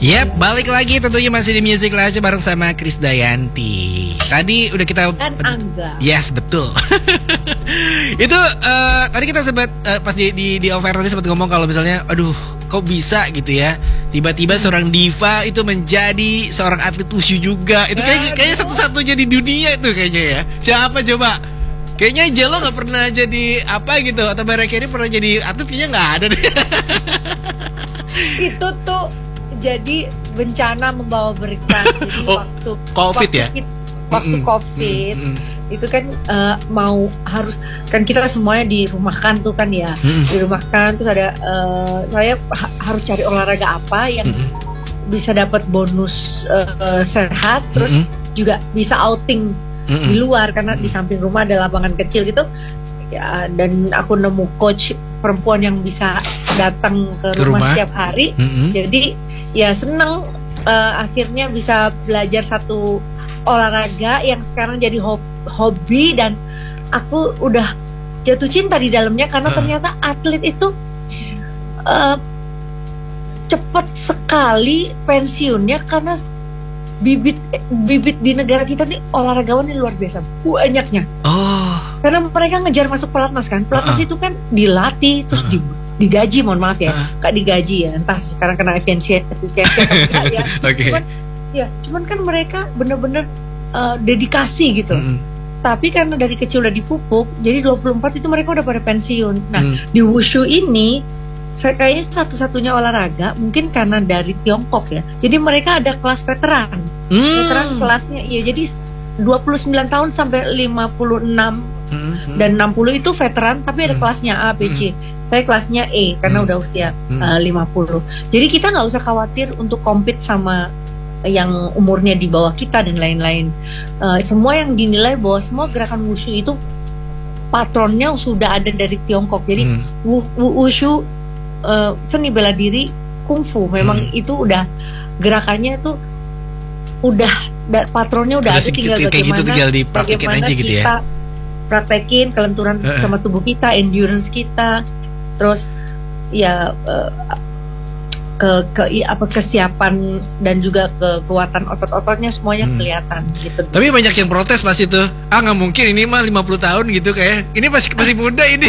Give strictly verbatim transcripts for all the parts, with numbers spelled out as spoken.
Yep, balik lagi tentunya masih di Music Lounge bareng sama Krisdayanti. Tadi udah kita dan Angga. Yes, betul. Itu uh, tadi kita sempat uh, pas di di di over tadi sempat ngomong kalau misalnya aduh, kok bisa gitu ya. Tiba-tiba seorang diva itu menjadi seorang atlet wushu juga. Itu kayak kayaknya satu-satunya di dunia itu kayaknya ya. Siapa coba? Kayaknya Jello gak pernah jadi apa gitu. Atau mereka ini pernah jadi atlet kayaknya gak ada deh. Itu tuh jadi bencana membawa berkah. Jadi oh, waktu COVID waktu ya? Kita, waktu Mm-mm. COVID Mm-mm. itu kan uh, mau harus kan kita semuanya dirumahkan tuh kan ya. Mm-mm. Dirumahkan terus ada uh, saya ha- harus cari olahraga apa yang Mm-mm. bisa dapat bonus uh, sehat terus Mm-mm. juga bisa outing Mm-mm. di luar karena di samping rumah ada lapangan kecil gitu ya, dan aku nemu coach perempuan yang bisa datang ke, ke rumah, rumah setiap hari. Mm-hmm. Jadi ya seneng uh, akhirnya bisa belajar satu olahraga yang sekarang jadi hob- hobi dan aku udah jatuh cinta di dalamnya karena uh. ternyata atlet itu uh, cepat sekali pensiunnya karena bibit bibit di negara kita nih olahragawan ini luar biasa banyaknya. Oh. Karena mereka ngejar masuk pelatnas kan. Pelatnas uh. itu kan dilatih terus uh. di, digaji, mohon maaf ya, uh. gak digaji ya. Entah sekarang kena efisiensi efisiensi atau enggak ya. Okay. Cuman ya, cuman kan mereka bener-bener uh, dedikasi gitu. Mm. Tapi karena dari kecil udah dipupuk, jadi dua puluh empat itu mereka udah pada pensiun. Nah, mm. di wushu ini saya kayaknya satu-satunya olahraga mungkin karena dari Tiongkok ya. Jadi mereka ada kelas veteran. Mm. Veteran kelasnya ya jadi dua puluh sembilan tahun sampai lima puluh enam mm. dan enam puluh itu veteran tapi ada mm. kelasnya A, B, C. Mm. Saya kelasnya E karena mm. udah usia mm. uh, lima puluh. Jadi kita nggak usah khawatir untuk compete sama yang umurnya di bawah kita dan lain-lain. Uh, semua yang dinilai bahwa semua gerakan wushu itu patronnya sudah ada dari Tiongkok. Jadi mm. wu- wu- wushu Uh, seni bela diri kungfu memang hmm. itu udah gerakannya tuh udah da, patronnya udah, udah ada tinggal kayak bagaimana gitu, tinggal dipraktekin aja gitu ya. Kita praktekin kelenturan uh. sama tubuh kita, endurance kita, terus ya uh, ke ke apa kesiapan dan juga kekuatan otot-ototnya semuanya hmm. kelihatan gitu. Tapi banyak yang protes pas itu. Ah nggak mungkin ini mah lima puluh tahun gitu kayak. Ini masih masih muda ini.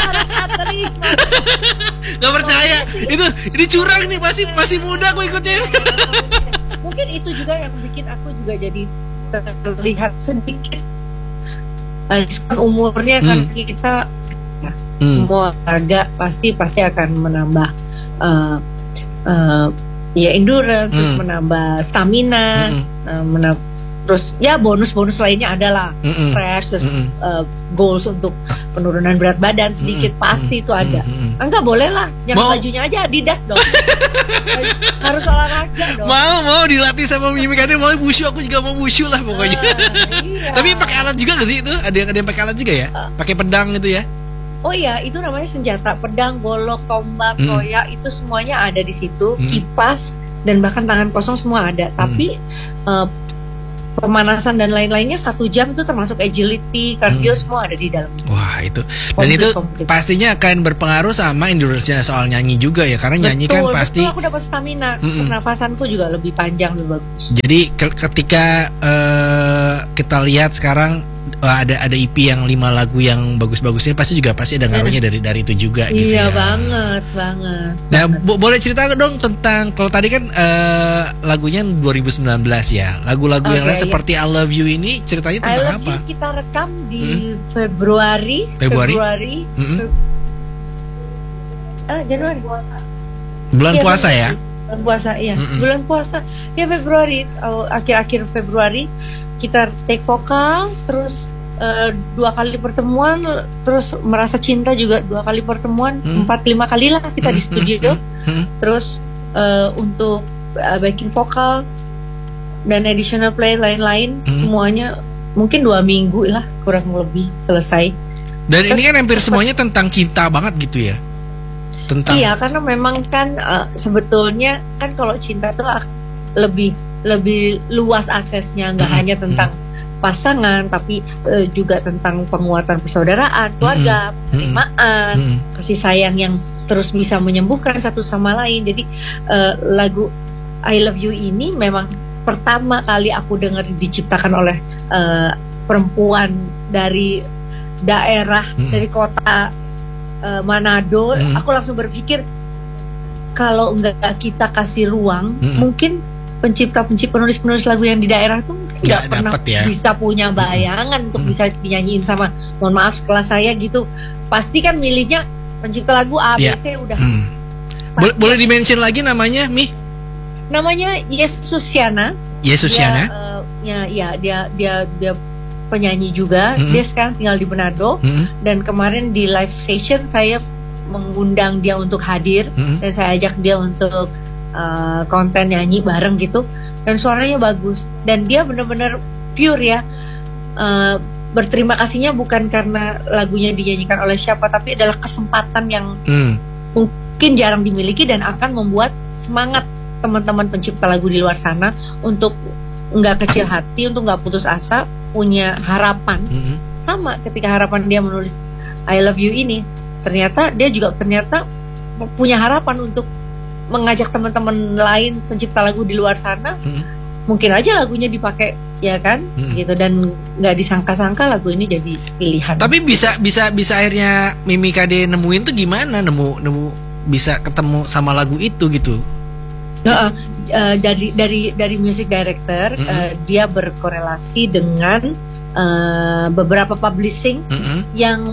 Gak percaya. Itu ini curang nih masih masih muda gue ikutnya. Mungkin itu juga yang bikin aku juga jadi terlihat sedikit kan umurnya kan hmm. kita ya, hmm. semua harga pasti pasti akan menambah uh, Uh, ya endurance, mm. terus menambah stamina, mm. uh, menambah, terus ya bonus-bonus lainnya adalah mm-mm. fresh, terus mm-mm. uh, goals untuk penurunan berat badan sedikit mm-mm. pasti itu ada. Mm-mm. Enggak boleh lah, yang mau. Bajunya aja Adidas dong. Harus olahraga dong. Mau mau dilatih sama Mimi Kade, mau wushu, aku juga mau wushu lah pokoknya. Uh, iya. Tapi pakai alat juga nggak sih itu? Ada yang ada yang pakai alat juga ya? Uh, pakai pedang gitu ya? Oh iya, itu namanya senjata, pedang, golok, tombak, hmm. koyak, itu semuanya ada di situ, hmm. kipas dan bahkan tangan kosong semua ada. Hmm. Tapi uh, pemanasan dan lain-lainnya satu jam itu termasuk agility, cardio hmm. semua ada di dalam. Wah itu, dan komplit, itu komplit. Pastinya akan berpengaruh sama endurance-nya soal nyanyi juga ya, karena nyanyi betul, kan pasti. Betul, aku dapat stamina, mm-mm. pernafasanku juga lebih panjang, lebih bagus. Jadi ke- ketika uh, kita lihat sekarang ada ada E P yang lima lagu yang bagus-bagus ini pasti juga pasti ada ngaruhnya dari dari itu juga gitu iya, ya. Iya banget banget. Nah bo- boleh cerita dong tentang kalau tadi kan uh, lagunya dua ribu sembilan belas ya. Lagu-lagu okay, yang lain iya. seperti I Love You ini ceritanya tentang I Love apa? You kita rekam di hmm? Februari. Februari. Februari. Mm-hmm. Fe- ah Januari puasa. Bulan ya, puasa ya? Bulan puasa ya. Mm-hmm. Bulan puasa ya Februari oh, akhir-akhir Februari. Kita take vokal, terus uh, dua kali pertemuan, terus merasa cinta juga dua kali pertemuan, hmm. empat lima kali lah kita hmm. di studio, hmm. Hmm. terus uh, untuk uh, backing vokal dan additional play lain-lain hmm. semuanya mungkin dua minggu lah kurang lebih selesai. Dan terus, ini kan hampir semuanya tentang cinta banget gitu ya? Tentang. Iya karena memang kan uh, sebetulnya kan kalau cinta tuh lebih lebih luas aksesnya, nggak mm-hmm. hanya tentang pasangan tapi uh, juga tentang penguatan persaudaraan, keluarga, mm-hmm. penerimaan, mm-hmm. kasih sayang yang terus bisa menyembuhkan satu sama lain. Jadi uh, lagu I Love You ini memang pertama kali aku dengar diciptakan oleh uh, perempuan dari daerah, hmm. dari kota uh, Manado. hmm. Aku langsung berpikir kalau nggak kita kasih ruang, hmm. mungkin pencipta-pencipta penulis-penulis lagu yang di daerah tuh nggak pernah ya. bisa punya bayangan hmm. untuk hmm. bisa dinyanyiin sama, mohon maaf sekelas saya gitu. Pasti kan milihnya pencipta lagu A, B, C, yeah. udah. Hmm. Boleh, boleh dimention lagi namanya, Mi? Namanya Yesusiana. Yesusiana. Dia, uh, ya, ya dia dia dia penyanyi juga. Mm-hmm. Dia sekarang tinggal di Manado. Mm-hmm. Dan kemarin di live session saya mengundang dia untuk hadir, mm-hmm. dan saya ajak dia untuk uh, konten nyanyi bareng gitu. Dan suaranya bagus. Dan dia benar-benar pure ya. Uh, berterima kasihnya bukan karena lagunya dinyanyikan oleh siapa, tapi adalah kesempatan yang mm. mungkin jarang dimiliki dan akan membuat semangat teman-teman pencipta lagu di luar sana untuk nggak kecil hati, untuk nggak putus asa, punya harapan. Mm-hmm. Sama ketika harapan dia menulis I Love You ini, ternyata dia juga ternyata punya harapan untuk mengajak teman-teman lain pencipta lagu di luar sana. Mm-hmm. Mungkin aja lagunya dipakai, ya kan, mm-hmm. gitu, dan nggak disangka-sangka lagu ini jadi pilihan. Tapi bisa bisa bisa akhirnya Mimi Kade nemuin tuh gimana, nemu nemu bisa ketemu sama lagu itu gitu. Uh, uh, dari dari dari music director, mm-hmm. uh, dia berkorelasi dengan uh, beberapa publishing mm-hmm. yang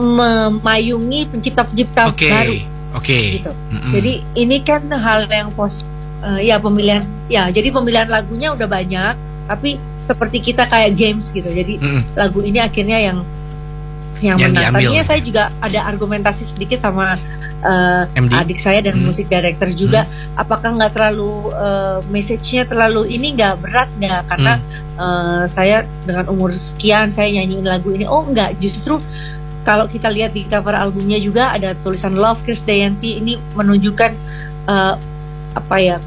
memayungi pencipta-pencipta okay. baru, okay. gitu. Mm-hmm. Jadi ini kan hal yang pos, uh, ya pemilihan, ya jadi pemilihan lagunya udah banyak, tapi seperti kita kayak games gitu. Jadi mm-hmm. lagu ini akhirnya yang yang, yang menang. Tadinya saya juga ada argumentasi sedikit sama Uh, adik saya dan hmm. musik director juga, hmm. apakah nggak terlalu uh, message-nya terlalu ini nggak berat nggak, karena hmm. uh, saya dengan umur sekian saya nyanyiin lagu ini. Oh nggak, justru kalau kita lihat di cover albumnya juga ada tulisan Love Krisdayanti, ini menunjukkan uh, apa ya,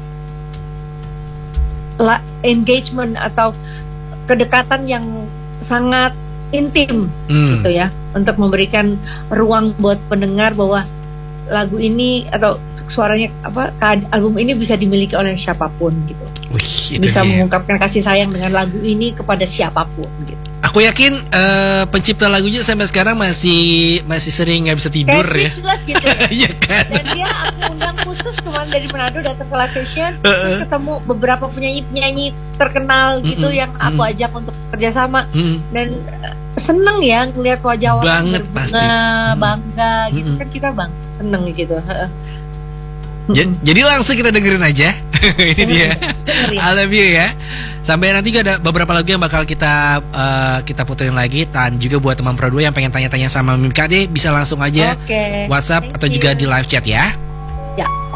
la, engagement atau kedekatan yang sangat intim, hmm. gitu ya, untuk memberikan ruang buat pendengar bahwa lagu ini atau suaranya apa, album ini bisa dimiliki oleh siapapun gitu. Wih, bisa dia. mengungkapkan kasih sayang dengan lagu ini kepada siapapun gitu. Aku yakin uh, pencipta lagunya sampai sekarang masih masih sering nggak bisa tidur. Kayak ya. Gitu ya. Ya kan? Dan dia aku undang khusus kemarin dari Manado datang ke live session, uh-uh. terus ketemu beberapa penyanyi-penyanyi terkenal gitu mm-mm. yang aku mm-mm. ajak untuk kerjasama, mm-mm. dan seneng ya ngeliat wajah orang banget pasti bangga hmm. gitu kan, kita bang seneng gitu. J- jadi langsung kita dengerin aja. Ini dia I Love You ya. Sampai nanti juga ada beberapa lagu yang bakal kita uh, kita puterin lagi. Dan juga buat teman Pro dua yang pengen tanya-tanya sama Mimi Kade, bisa langsung aja okay. WhatsApp Thank atau you. juga di live chat ya.